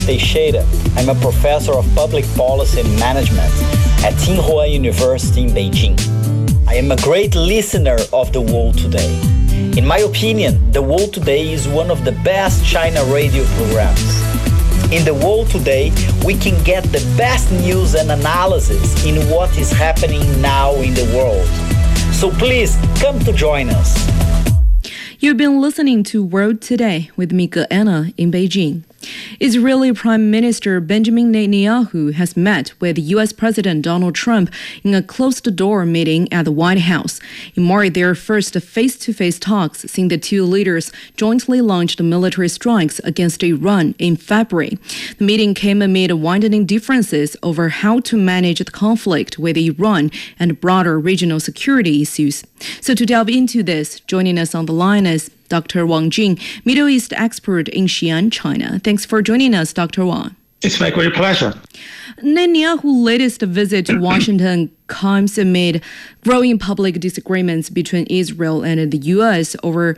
Teixeira. I'm a professor of public policy and management at Tsinghua University in Beijing. I am a great listener of The World Today. In my opinion, The World Today is one of the best China radio programs. In The World Today, we can get the best news and analysis in what is happening now in the world. So please come to join us. You've been listening to World Today with Mika Anna in Beijing. Israeli Prime Minister Benjamin Netanyahu has met with U.S. President Donald Trump in a closed-door meeting at the White House. It marked their first face-to-face talks since the two leaders jointly launched military strikes against Iran in February. The meeting came amid widening differences over how to manage the conflict with Iran and broader regional security issues. So to delve into this, joining us on the line is Dr. Wang Jing, Middle East expert in Xi'an, China. Thanks for joining us, Dr. Wang. It's my great pleasure. Netanyahu's latest visit to Washington comes amid growing public disagreements between Israel and the U.S. over